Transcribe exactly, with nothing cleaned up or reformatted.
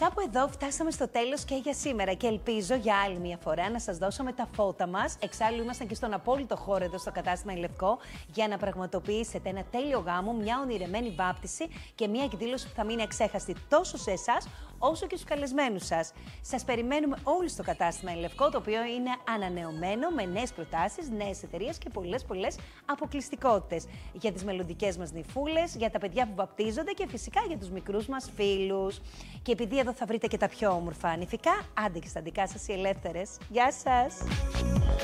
κάπου εδώ φτάσαμε στο τέλος και για σήμερα και ελπίζω για άλλη μια φορά να σας δώσουμε τα φώτα μας. Εξάλλου ήμασταν και στον απόλυτο χώρο εδώ στο κατάστημα Η Λευκό για να πραγματοποιήσετε ένα τέλειο γάμο, μια ονειρεμένη βάπτιση και μια εκδήλωση που θα μείνει αξέχαστη τόσο σε εσάς όσο και στους καλεσμένους σας. Σας περιμένουμε όλοι στο κατάστημα Η Λευκό, το οποίο είναι ανανεωμένο με νέες προτάσεις, νέες εταιρείες και πολλές πολλές αποκλειστικότητες για τις μελλοντικές μας νυφούλες, για τα παιδιά που βαπτίζονται και φυσικά για τους μικρούς μας φίλους. Και επειδή εδώ θα βρείτε και τα πιο όμορφα νηφικά, άντε και στα δικά σας οι ελεύθερες. Γεια σας!